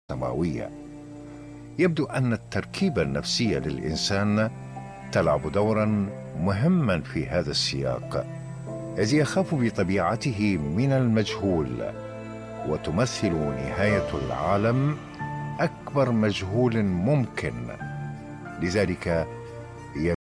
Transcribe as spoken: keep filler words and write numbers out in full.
السماوية. يبدو أن التركيبة النفسية للإنسان تلعب دورا مهما في هذا السياق، إذ يخاف بطبيعته من المجهول، وتمثل نهاية العالم أكبر مجهول ممكن. لذلك